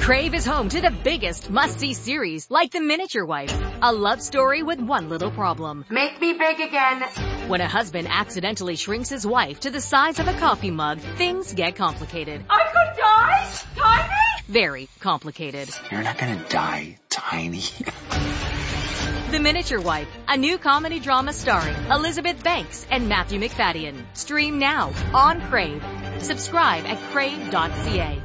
Crave is home to the biggest must-see series like The Miniature Wife, a love story with one little problem. Make me big again. When a husband accidentally shrinks his wife to the size of a coffee mug, things get complicated. I could die? Tiny? Very complicated. You're not gonna die, Tiny. The Miniature Wife, a new comedy drama starring Elizabeth Banks and Matthew McFadden. Stream now on Crave. Subscribe at crave.ca.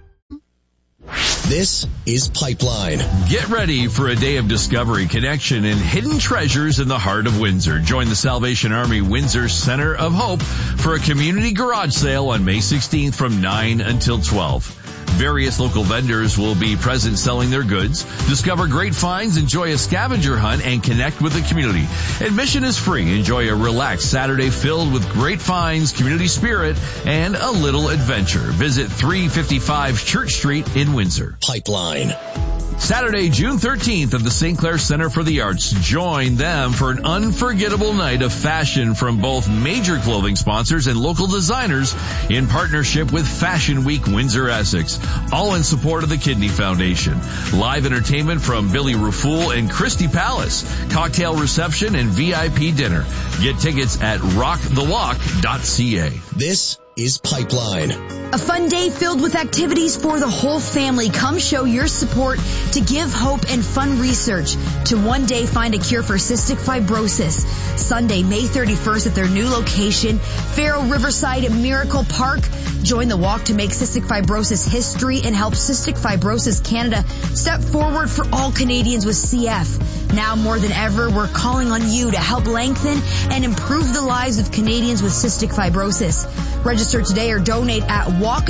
This is Pipeline. Get ready for a day of discovery, connection, and hidden treasures in the heart of Windsor. Join the Salvation Army Windsor Center of Hope for a community garage sale on May 16th from 9 until 12. Various local vendors will be present selling their goods. Discover great finds, enjoy a scavenger hunt, and connect with the community. Admission is free. Enjoy a relaxed Saturday filled with great finds, community spirit, and a little adventure. Visit 355 Church Street in Windsor. Pipeline. Saturday, June 13th at the St. Clair Center for the Arts. Join them for an unforgettable night of fashion from both major clothing sponsors and local designers in partnership with Fashion Week Windsor Essex, all in support of the Kidney Foundation. Live entertainment from Billy Raffoul and Christy Palace, cocktail reception and VIP dinner. Get tickets at rockthewalk.ca. This is Pipeline. A fun day filled with activities for the whole family. Come show your support to Give Hope and Fun Research to one day find a cure for cystic fibrosis. Sunday, May 31st at their new location, Farrow Riverside Miracle Park. Join the walk to make cystic fibrosis history and help Cystic Fibrosis Canada step forward for all Canadians with CF. Now more than ever, we're calling on you to help lengthen and improve the lives of Canadians with cystic fibrosis. Register today or donate at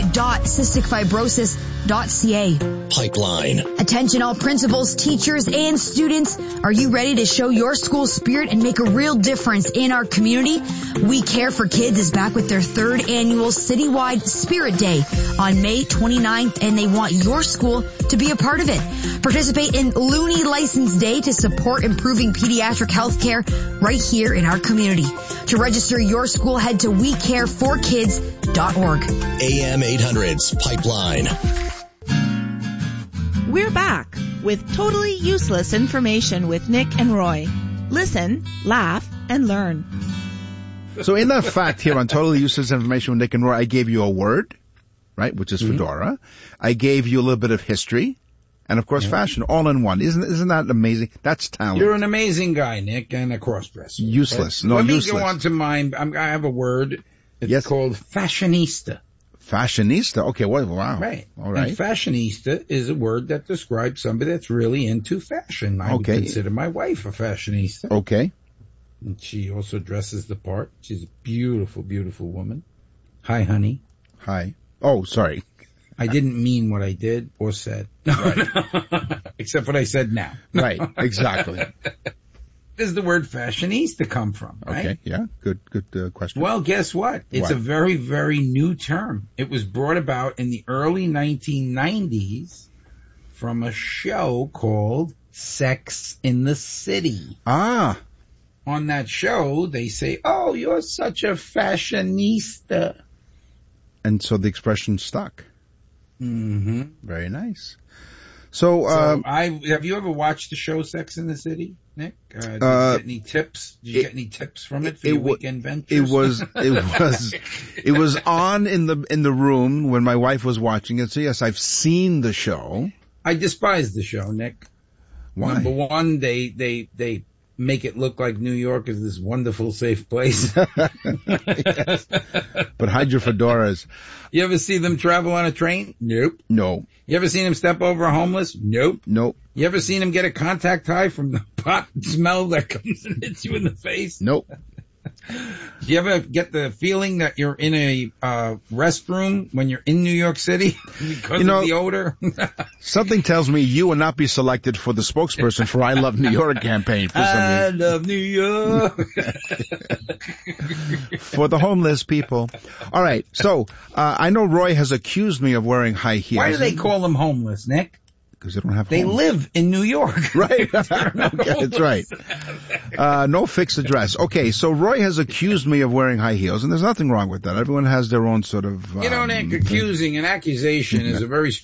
walk.cysticfibrosis.ca. Pipeline. Attention all principals, teachers, and students. Are you ready to show your school spirit and make a real difference in our community? We Care for Kids is back with their third annual citywide Spirit Day on May 29th, and they want your school to be a part of it. Participate in Looney License Day to support improving pediatric health care right here in our community. To register your school, head to wecareforkids.org. AM 800's Pipeline. We're back with Totally Useless Information with Nick and Roy. Listen, laugh, and learn. So in that fact here on Totally Useless Information with Nick and Roy, I gave you a word, right, which is fedora. I gave you a little bit of history. And, of course, fashion, all in one. Isn't that amazing? That's talent. You're an amazing guy, Nick, and a crossdresser. Useless. Okay? No, Let useless. me go on to mine. I have a word. It's called fashionista. Fashionista? Okay, well, wow. Right. All right. And fashionista is a word that describes somebody that's really into fashion. I would consider my wife a fashionista. Okay. And she also dresses the part. She's a beautiful, beautiful woman. Hi, honey. Hi. Oh, sorry. I didn't mean what I did or said. Right. Except what I said now. Right, exactly. Does the word fashionista come from, right? Okay, yeah, good question. Well, guess what? It's a very, very new term. It was brought about in the early 1990s from a show called Sex in the City. Ah. On that show, they say, oh, you're such a fashionista. And so the expression stuck. Mm-hmm. Very nice. So have you ever watched the show Sex in the City, Nick? Did you get any tips? Did you get any tips from it for your weekend ventures? It was on in the room when my wife was watching it. So yes, I've seen the show. I despise the show, Nick. Why? Number one, they make it look like New York is this wonderful, safe place. Yes. But hide your fedoras. You ever see them travel on a train? Nope. No. You ever seen them step over a homeless? Nope. Nope. You ever seen them get a contact high from the pot smell that comes and hits you in the face? Nope. Do you ever get the feeling that you're in a restroom when you're in New York City because of the odor? Something tells me you will not be selected for the spokesperson for I Love New York campaign. For some I reason. love New York. For the homeless people. All right. So I know Roy has accused me of wearing high heels. Why do they call them homeless, Nick? Because they don't have They homes. live in New York. Right. Okay, that's right. No fixed address. Okay, so Roy has accused me of wearing high heels, and there's nothing wrong with that. Everyone has their own sort of... Nick, accusing and accusation is a very